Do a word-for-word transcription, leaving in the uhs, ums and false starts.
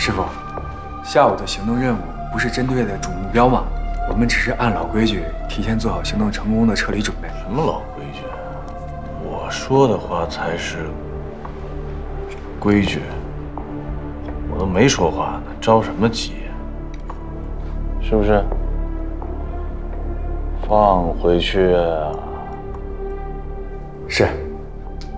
师傅，下午的行动任务不是针对的主目标吗？我们只是按老规矩，提前做好行动成功的撤离准备。 什么老规矩？我说的话才是规矩。我都没说话呢，着什么急？是不是？放回去啊。 是。